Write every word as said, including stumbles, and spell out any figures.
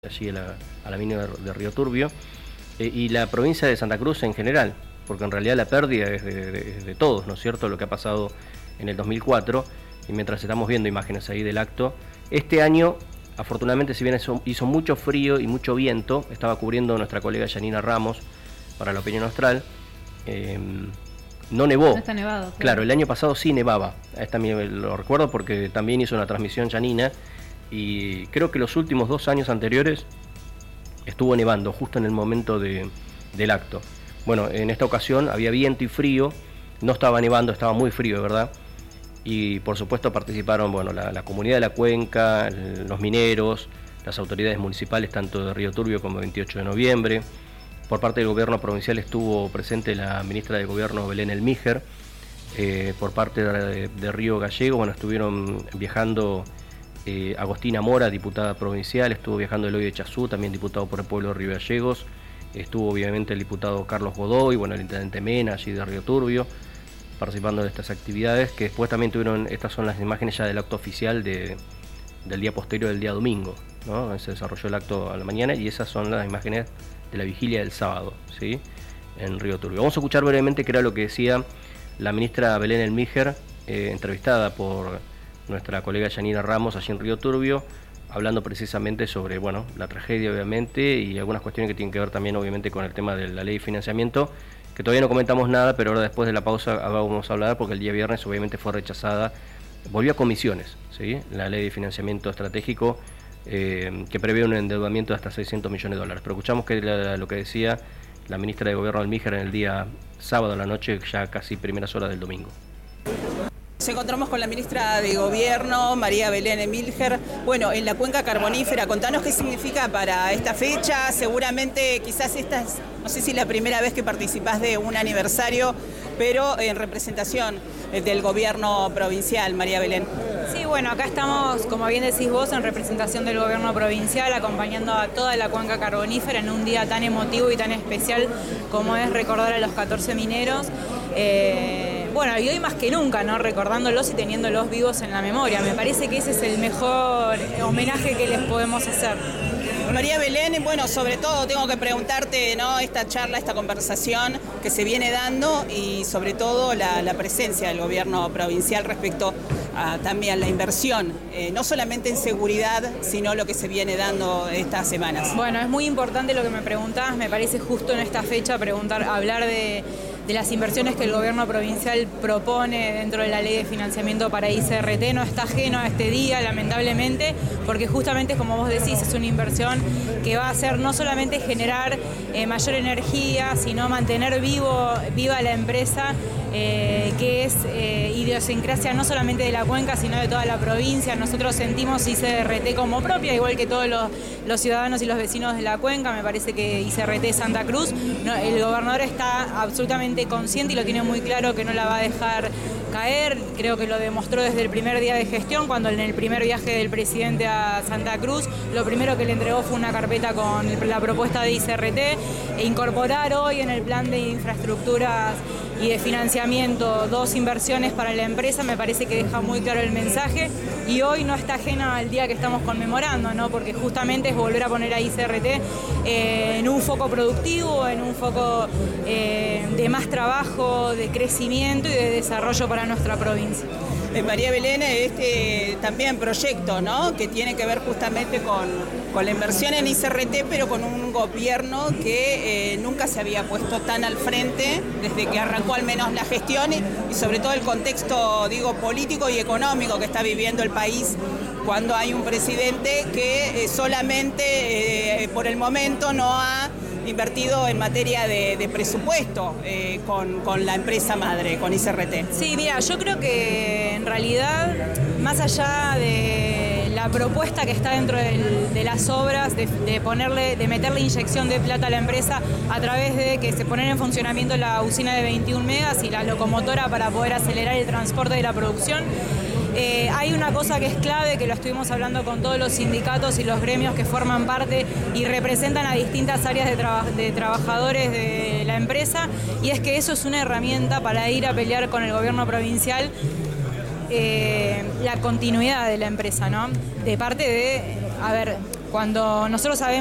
allí a la, a la mina de, de Río Turbio, eh, y la provincia de Santa Cruz en general, porque en realidad la pérdida es de, de, de todos, ¿no es cierto?, lo que ha pasado en el dos mil cuatro, y mientras estamos viendo imágenes ahí del acto, este año, afortunadamente, si bien hizo, hizo mucho frío y mucho viento, estaba cubriendo nuestra colega Yanina Ramos para la Opinión Austral, eh, no nevó. No está nevado. Claro. Claro, el año pasado sí nevaba, esta lo recuerdo porque también hizo una transmisión Yanina, y creo que los últimos dos años anteriores estuvo nevando justo en el momento de, del acto. Bueno, en esta ocasión había viento y frío, no estaba nevando, estaba muy frío, ¿verdad? Y por supuesto participaron, bueno, la, la comunidad de la cuenca, los mineros, las autoridades municipales, tanto de Río Turbio como veintiocho de noviembre. Por parte del gobierno provincial estuvo presente la ministra de Gobierno Belén Elmíger. Eh, por parte de, de Río Gallego, bueno, estuvieron viajando eh, Agostina Mora, diputada provincial, estuvo viajando Eloy de Chazú, también diputado por el pueblo de Río Gallegos, estuvo obviamente el diputado Carlos Godoy, bueno, el intendente Mena, allí de Río Turbio, participando de estas actividades, que después también tuvieron, estas son las imágenes ya del acto oficial de, del día posterior del día domingo, ¿no? Se desarrolló el acto a la mañana y esas son las imágenes de la vigilia del sábado, ¿sí?, en Río Turbio. Vamos a escuchar brevemente qué era lo que decía la ministra Belén Elmíger, eh, entrevistada por nuestra colega Yanina Ramos allí en Río Turbio, hablando precisamente sobre, bueno, la tragedia obviamente y algunas cuestiones que tienen que ver también obviamente con el tema de la ley de financiamiento, que todavía no comentamos nada, pero ahora después de la pausa vamos a hablar porque el día viernes obviamente fue rechazada, volvió a comisiones, ¿sí?, la ley de financiamiento estratégico eh, que prevé un endeudamiento de hasta seiscientos millones de dólares. Pero escuchamos que era lo que decía la ministra de Gobierno Elmíger en el día sábado a la noche, ya casi primeras horas del domingo. Nos encontramos con la ministra de Gobierno, María Belén Elmíger, bueno, en la cuenca carbonífera. Contanos qué significa para esta fecha. Seguramente quizás esta es, no sé si la primera vez que participás de un aniversario, pero en representación del gobierno provincial, María Belén. Sí, bueno, acá estamos, como bien decís vos, en representación del gobierno provincial, acompañando a toda la cuenca carbonífera en un día tan emotivo y tan especial como es recordar a los catorce mineros. Eh, Bueno, y hoy más que nunca, ¿no?, recordándolos y teniéndolos vivos en la memoria. Me parece que ese es el mejor homenaje que les podemos hacer. María Belén, bueno, sobre todo tengo que preguntarte, ¿no?, esta charla, esta conversación que se viene dando y sobre todo la, la presencia del gobierno provincial respecto a también la inversión, eh, no solamente en seguridad, sino lo que se viene dando estas semanas. Bueno, es muy importante lo que me preguntás, me parece justo en esta fecha preguntar, hablar de... de las inversiones que el gobierno provincial propone dentro de la ley de financiamiento para I C R T. No está ajeno a este día, lamentablemente, porque justamente, como vos decís, es una inversión que va a hacer no solamente generar eh, mayor energía, sino mantener vivo, viva la empresa, eh, que es eh, idiosincrasia no solamente de la cuenca, sino de toda la provincia. Nosotros sentimos I C R T como propia, igual que todos los, los ciudadanos y los vecinos de la cuenca. Me parece que I C R T Santa Cruz, no, el gobernador está absolutamente consciente y lo tiene muy claro que no la va a dejar caer. Creo que lo demostró desde el primer día de gestión, cuando en el primer viaje del presidente a Santa Cruz, lo primero que le entregó fue una carpeta con la propuesta de I C R T, e incorporar hoy en el plan de infraestructuras y de financiamiento dos inversiones para la empresa me parece que deja muy claro el mensaje, y hoy no está ajena al día que estamos conmemorando, ¿no?, porque justamente es volver a poner a I C R T eh, en un foco productivo, en un foco eh, de más trabajo, de crecimiento y de desarrollo para nuestra provincia. Eh, María Belén, este también proyecto, ¿no?, que tiene que ver justamente con, con la inversión en I C R T, pero con un gobierno que eh, nunca se había puesto tan al frente desde que arrancó al menos la gestión y, y sobre todo el contexto, digo, político y económico que está viviendo el país, cuando hay un presidente que eh, solamente eh, por el momento no ha invertido en materia de, de presupuesto eh, con, con la empresa madre, con I C R T. Sí, mira, yo creo que en realidad, más allá de la propuesta que está dentro del, de las obras, de, de ponerle, de meterle inyección de plata a la empresa a través de que se ponen en funcionamiento la usina de veintiún megas y la locomotora para poder acelerar el transporte de la producción, Eh, hay una cosa que es clave, que lo estuvimos hablando con todos los sindicatos y los gremios que forman parte y representan a distintas áreas de, traba de trabajadores de la empresa, y es que eso es una herramienta para ir a pelear con el gobierno provincial eh, la continuidad de la empresa, ¿no? De parte de, a ver, Cuando nosotros sabemos